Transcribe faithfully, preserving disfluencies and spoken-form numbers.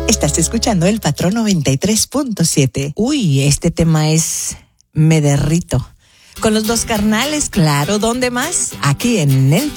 Estás escuchando El Patrón noventa y tres punto siete. Uy, este tema es Me Derrito. Con los dos carnales, claro, ¿dónde más? Aquí en El